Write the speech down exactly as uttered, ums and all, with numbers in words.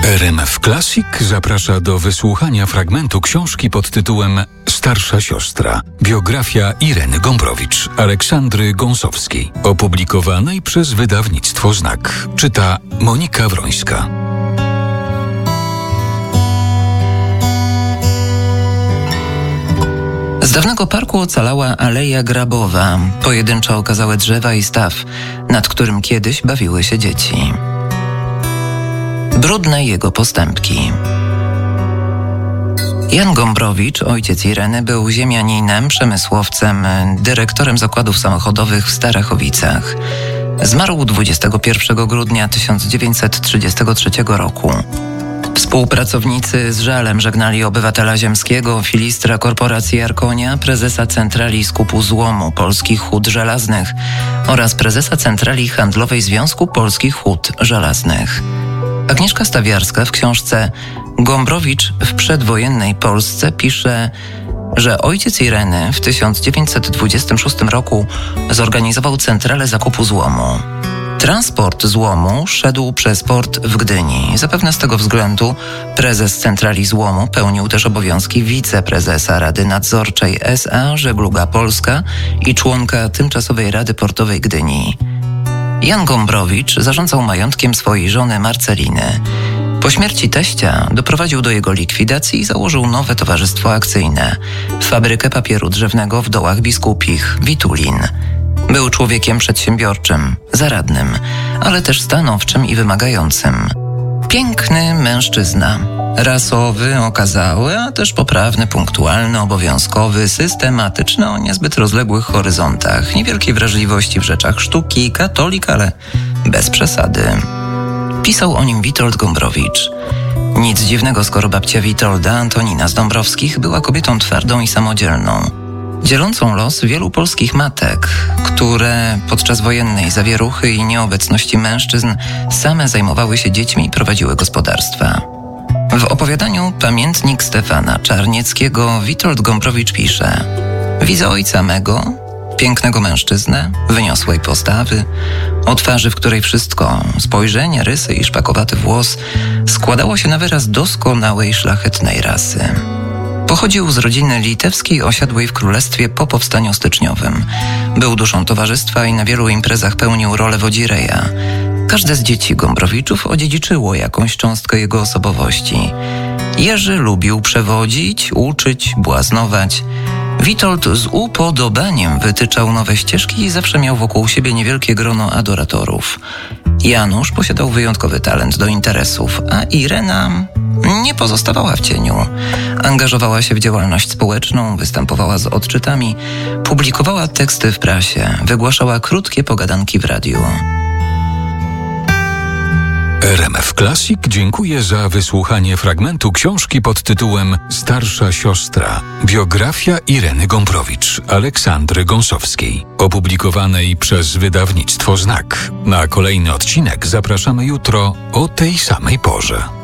R M F Classic zaprasza do wysłuchania fragmentu książki pod tytułem Starsza siostra. Biografia Ireny Gombrowicz, Aleksandry Gąsowskiej, opublikowanej przez wydawnictwo Znak. Czyta Monika Wrońska. Z dawnego parku ocalała aleja grabowa, pojedyncze okazałe drzewa i staw, nad którym kiedyś bawiły się dzieci. Brudne jego postępki. Jan Gombrowicz, ojciec Ireny, był ziemianinem, przemysłowcem, dyrektorem zakładów samochodowych w Starachowicach. Zmarł dwudziestego pierwszego grudnia tysiąc dziewięćset trzydziestego trzeciego roku. Współpracownicy z żalem żegnali obywatela ziemskiego, filistra korporacji Arkonia, prezesa centrali skupu złomu Polskich Hut Żelaznych oraz prezesa centrali handlowej Związku Polskich Hut Żelaznych. Agnieszka Stawiarska w książce Gombrowicz w przedwojennej Polsce pisze, że ojciec Ireny w tysiąc dziewięćset dwudziestym szóstym roku zorganizował centralę zakupu złomu. Transport złomu szedł przez port w Gdyni. Zapewne z tego względu prezes centrali złomu pełnił też obowiązki wiceprezesa Rady Nadzorczej S A Żegluga Polska i członka Tymczasowej Rady Portowej Gdyni. Jan Gombrowicz zarządzał majątkiem swojej żony Marceliny. Po śmierci teścia doprowadził do jego likwidacji i założył nowe towarzystwo akcyjne, fabrykę papieru drzewnego w Dołach Biskupich, Witulin. Był człowiekiem przedsiębiorczym, zaradnym, ale też stanowczym i wymagającym. Piękny mężczyzna, rasowy, okazały, a też poprawny, punktualny, obowiązkowy, systematyczny o niezbyt rozległych horyzontach, niewielkiej wrażliwości w rzeczach sztuki, katolik, ale bez przesady. Pisał o nim Witold Gombrowicz. Nic dziwnego, skoro babcia Witolda, Antonina z Dąbrowskich, była kobietą twardą i samodzielną, dzielącą los wielu polskich matek, które podczas wojennej zawieruchy i nieobecności mężczyzn same zajmowały się dziećmi i prowadziły gospodarstwa. W opowiadaniu Pamiętnik Stefana Czarnieckiego Witold Gombrowicz pisze: widzę ojca mego, pięknego mężczyznę, wyniosłej postawy, o twarzy, w której wszystko, spojrzenie, rysy i szpakowaty włos, składało się na wyraz doskonałej, szlachetnej rasy. Pochodził z rodziny litewskiej osiadłej w królestwie po powstaniu styczniowym. Był duszą towarzystwa i na wielu imprezach pełnił rolę wodzireja. Każde z dzieci Gombrowiczów odziedziczyło jakąś cząstkę jego osobowości. Jerzy lubił przewodzić, uczyć, błaznować. Witold z upodobaniem wytyczał nowe ścieżki i zawsze miał wokół siebie niewielkie grono adoratorów. Janusz posiadał wyjątkowy talent do interesów, a Irena nie pozostawała w cieniu. Angażowała się w działalność społeczną, występowała z odczytami, publikowała teksty w prasie, wygłaszała krótkie pogadanki w radiu. R M F Classic dziękuję za wysłuchanie fragmentu książki pod tytułem Starsza siostra. Biografia Ireny Gombrowicz, Aleksandry Gąsowskiej, opublikowanej przez wydawnictwo Znak. Na kolejny odcinek zapraszamy jutro o tej samej porze.